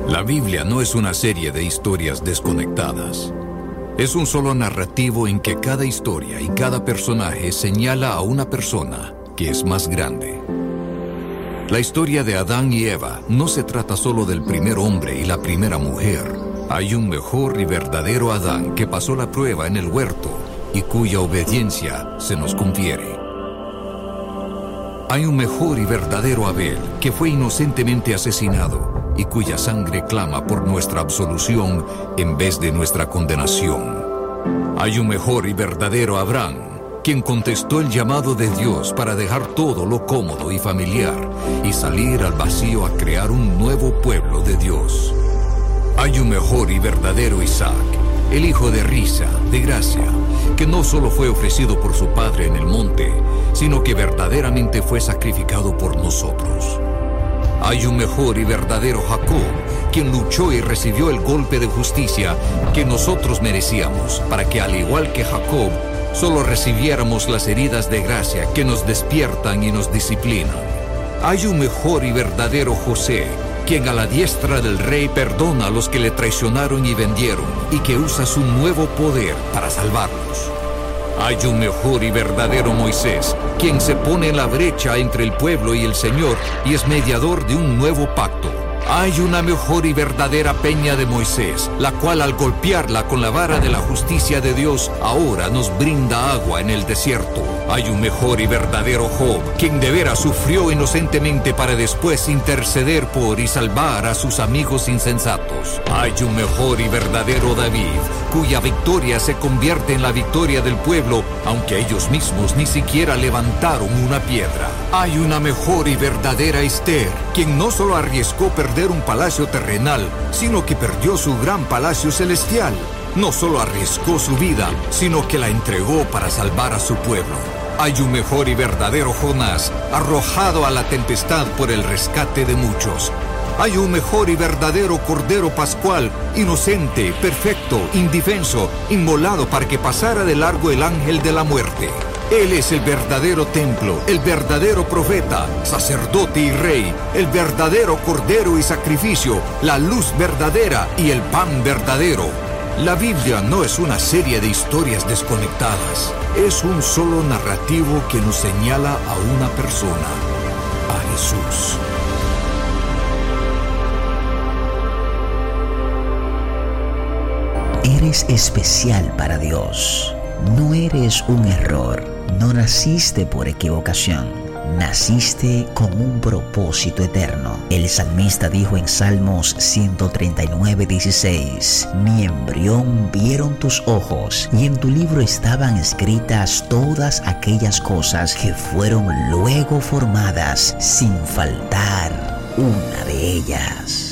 La Biblia no es una serie de historias desconectadas. Es un solo narrativo en que cada historia y cada personaje señala a una persona que es más grande. La historia de Adán y Eva no se trata solo del primer hombre y la primera mujer. Hay un mejor y verdadero Adán que pasó la prueba en el huerto y cuya obediencia se nos confiere. Hay un mejor y verdadero Abel que fue inocentemente asesinado y cuya sangre clama por nuestra absolución en vez de nuestra condenación. Hay un mejor y verdadero Abraham, quien contestó el llamado de Dios para dejar todo lo cómodo y familiar y salir al vacío a crear un nuevo pueblo de Dios. Hay un mejor y verdadero Isaac, el hijo de risa, de gracia, que no solo fue ofrecido por su padre en el monte, sino que verdaderamente fue sacrificado por nosotros. Hay un mejor y verdadero Jacob, quien luchó y recibió el golpe de justicia que nosotros merecíamos, para que al igual que Jacob, solo recibiéramos las heridas de gracia que nos despiertan y nos disciplinan. Hay un mejor y verdadero José, quien a la diestra del rey perdona a los que le traicionaron y vendieron, y que usa su nuevo poder para salvarlos. Hay un mejor y verdadero Moisés, quien se pone en la brecha entre el pueblo y el Señor y es mediador de un nuevo pacto. Hay una mejor y verdadera peña de Moisés, la cual al golpearla con la vara de la justicia de Dios, ahora nos brinda agua en el desierto. Hay un mejor y verdadero Job, quien de veras sufrió inocentemente para después interceder por y salvar a sus amigos insensatos. Hay un mejor y verdadero David, cuya victoria se convierte en la victoria del pueblo, aunque ellos mismos ni siquiera levantaron una piedra. Hay una mejor y verdadera Esther, quien no solo arriesgó perder un palacio terrenal, sino que perdió su gran palacio celestial. No solo arriesgó su vida, sino que la entregó para salvar a su pueblo. Hay un mejor y verdadero Jonás, arrojado a la tempestad por el rescate de muchos. Hay un mejor y verdadero Cordero Pascual, inocente, perfecto, indefenso, inmolado para que pasara de largo el ángel de la muerte. Él es el verdadero templo, el verdadero profeta, sacerdote y rey, el verdadero cordero y sacrificio, la luz verdadera y el pan verdadero. La Biblia no es una serie de historias desconectadas, es un solo narrativo que nos señala a una persona, a Jesús. Eres especial para Dios. No eres un error. No naciste por equivocación. Naciste con un propósito eterno. El salmista dijo en Salmos 139:16: Mi embrión vieron tus ojos, y en tu libro estaban escritas todas aquellas cosas que fueron luego formadas, sin faltar una de ellas.